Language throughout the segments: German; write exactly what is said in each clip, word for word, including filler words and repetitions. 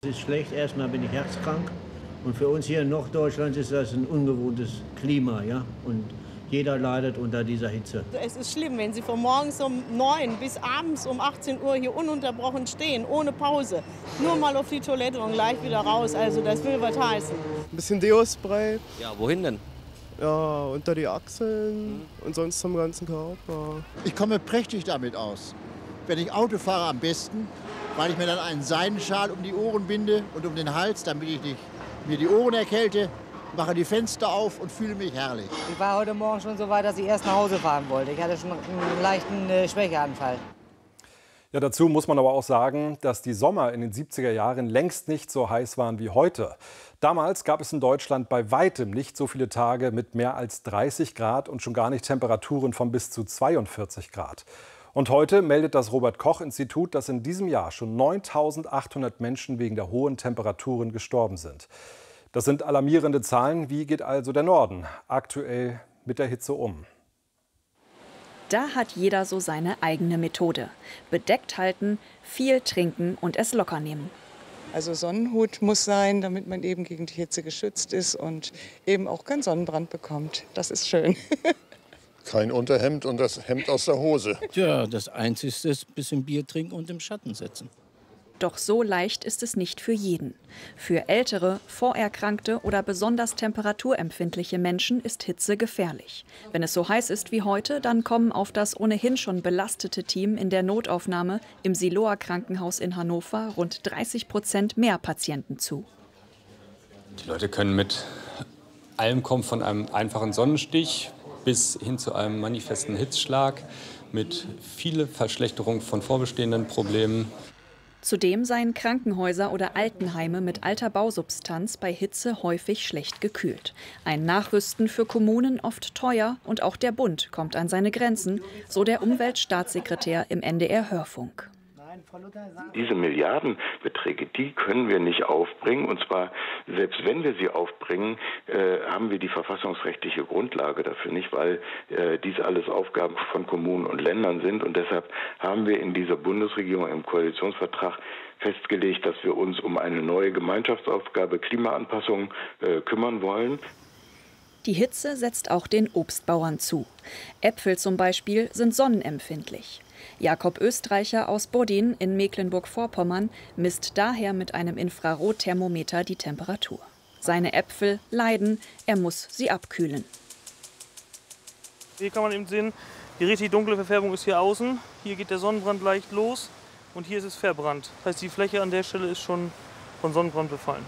Es ist schlecht, erstmal bin ich herzkrank und für uns hier in Norddeutschland ist das ein ungewohntes Klima, ja, und jeder leidet unter dieser Hitze. Es ist schlimm, wenn Sie von morgens um neun bis abends um achtzehn Uhr hier ununterbrochen stehen, ohne Pause. Nur mal auf die Toilette und gleich wieder raus, also das will was heißen. Ein bisschen Deo-Spray. Ja, wohin denn? Ja, unter die Achseln mhm. und sonst am ganzen Körper. Ich komme prächtig damit aus. Wenn ich Auto fahre, am besten, weil ich mir dann einen Seidenschal um die Ohren binde und um den Hals, damit ich nicht mir die Ohren erkälte, mache die Fenster auf und fühle mich herrlich. Ich war heute Morgen schon so weit, dass ich erst nach Hause fahren wollte. Ich hatte schon einen leichten äh, Schwächeanfall. Ja, dazu muss man aber auch sagen, dass die Sommer in den siebziger Jahren längst nicht so heiß waren wie heute. Damals gab es in Deutschland bei weitem nicht so viele Tage mit mehr als dreißig Grad und schon gar nicht Temperaturen von bis zu zweiundvierzig Grad. Und heute meldet das Robert-Koch-Institut, dass in diesem Jahr schon neuntausendachthundert Menschen wegen der hohen Temperaturen gestorben sind. Das sind alarmierende Zahlen. Wie geht also der Norden aktuell mit der Hitze um? Da hat jeder so seine eigene Methode. Bedeckt halten, viel trinken und es locker nehmen. Also Sonnenhut muss sein, damit man eben gegen die Hitze geschützt ist und eben auch keinen Sonnenbrand bekommt. Das ist schön. Kein Unterhemd und das Hemd aus der Hose. Ja, das Einzige ist ein bisschen Bier trinken und im Schatten sitzen. Doch so leicht ist es nicht für jeden. Für ältere, vorerkrankte oder besonders temperaturempfindliche Menschen ist Hitze gefährlich. Wenn es so heiß ist wie heute, dann kommen auf das ohnehin schon belastete Team in der Notaufnahme im Siloa Krankenhaus in Hannover rund dreißig Prozent mehr Patienten zu. Die Leute können mit allem kommen, von einem einfachen Sonnenstich bis hin zu einem manifesten Hitzschlag mit vielen Verschlechterungen von vorbestehenden Problemen. Zudem seien Krankenhäuser oder Altenheime mit alter Bausubstanz bei Hitze häufig schlecht gekühlt. Ein Nachrüsten für Kommunen oft teuer und auch der Bund kommt an seine Grenzen, so der Umweltstaatssekretär im N D R-Hörfunk. Diese Milliardenbeträge, die können wir nicht aufbringen. Und zwar, selbst wenn wir sie aufbringen, äh, haben wir die verfassungsrechtliche Grundlage dafür nicht, weil äh, dies alles Aufgaben von Kommunen und Ländern sind. Und deshalb haben wir in dieser Bundesregierung im Koalitionsvertrag festgelegt, dass wir uns um eine neue Gemeinschaftsaufgabe Klimaanpassung äh, kümmern wollen. Die Hitze setzt auch den Obstbauern zu. Äpfel zum Beispiel sind sonnenempfindlich. Jakob Östreicher aus Bodin in Mecklenburg-Vorpommern misst daher mit einem Infrarotthermometer die Temperatur. Seine Äpfel leiden, er muss sie abkühlen. Hier kann man eben sehen, die richtig dunkle Verfärbung ist hier außen. Hier geht der Sonnenbrand leicht los und hier ist es verbrannt. Das heißt, die Fläche an der Stelle ist schon von Sonnenbrand befallen.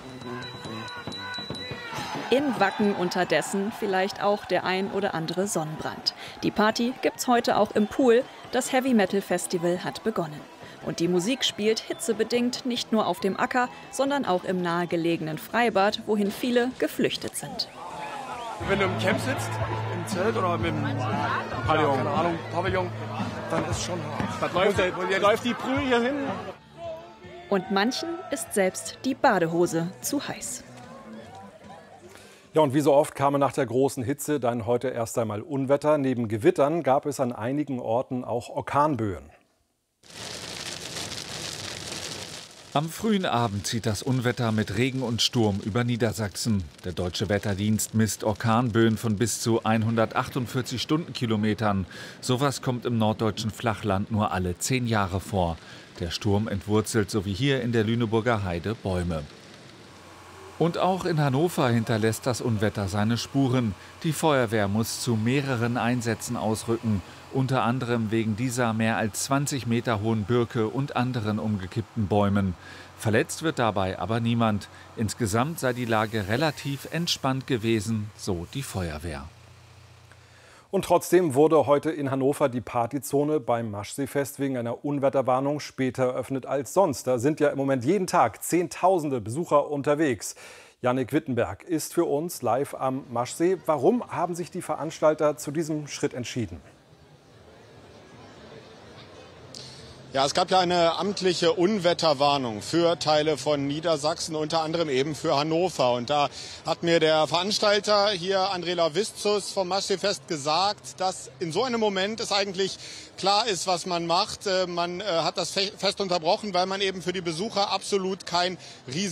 In Wacken unterdessen vielleicht auch der ein oder andere Sonnenbrand. Die Party gibt's heute auch im Pool. Das Heavy Metal Festival hat begonnen. Und die Musik spielt hitzebedingt nicht nur auf dem Acker, sondern auch im nahegelegenen Freibad, wohin viele geflüchtet sind. Wenn du im Camp sitzt, im Zelt oder mit dem Pavillon, keine Ahnung, Pavillon, dann ist schon hart. Läuft, der, läuft die Brühe hier hin. Und manchen ist selbst die Badehose zu heiß. Ja, und wie so oft kamen nach der großen Hitze dann heute erst einmal Unwetter. Neben Gewittern gab es an einigen Orten auch Orkanböen. Am frühen Abend zieht das Unwetter mit Regen und Sturm über Niedersachsen. Der Deutsche Wetterdienst misst Orkanböen von bis zu hundertachtundvierzig Stundenkilometern. Sowas kommt im norddeutschen Flachland nur alle zehn Jahre vor. Der Sturm entwurzelt, so wie hier in der Lüneburger Heide, Bäume. Und auch in Hannover hinterlässt das Unwetter seine Spuren. Die Feuerwehr muss zu mehreren Einsätzen ausrücken, unter anderem wegen dieser mehr als zwanzig Meter hohen Birke und anderen umgekippten Bäumen. Verletzt wird dabei aber niemand. Insgesamt sei die Lage relativ entspannt gewesen, so die Feuerwehr. Und trotzdem wurde heute in Hannover die Partyzone beim Maschseefest wegen einer Unwetterwarnung später eröffnet als sonst. Da sind ja im Moment jeden Tag Zehntausende Besucher unterwegs. Jannik Wittenberg ist für uns live am Maschsee. Warum haben sich die Veranstalter zu diesem Schritt entschieden? Ja, es gab ja eine amtliche Unwetterwarnung für Teile von Niedersachsen, unter anderem eben für Hannover. Und da hat mir der Veranstalter hier, André Lavizzus vom Maschsee-Fest, gesagt, dass in so einem Moment es eigentlich klar ist, was man macht. Man hat das Fest unterbrochen, weil man eben für die Besucher absolut kein Risiko